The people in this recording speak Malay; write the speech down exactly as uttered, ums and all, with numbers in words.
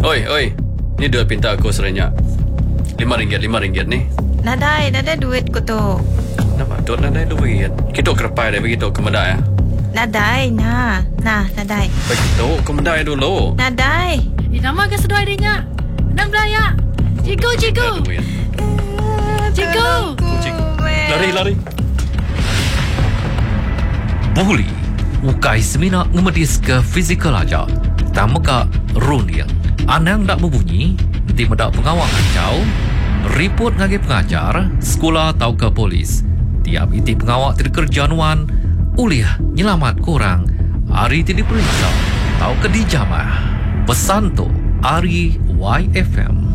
Oi, oi. Ni duit pinta aku serenyak. Lima ringgit, lima ringgit ni. Nadai, nadai duit ko to. Kenapa? Duk nadai duit. Kita kerepai dah begitu ke medai. Nadai, na. Nah, nadai. Begitu ke medai dulu. Nadai. Eh, nama ke sedoi dia? Nang belaya. Cikgu, cikgu. Cikgu. Cikgu. Lari, lari. Buli, ukai semina ngemedis ke fizikal aja. Tamaka runia. Anang tak berbunyi, nanti medak pengawal kacau. Report ngagi pengajar, sekolah atau ke polis. Tiap iti pengawal terkerja nuan, uliah nyelamat korang. Hari tidak diperiksa, atau ke dijamah. Pesan tu, Ari Y F M.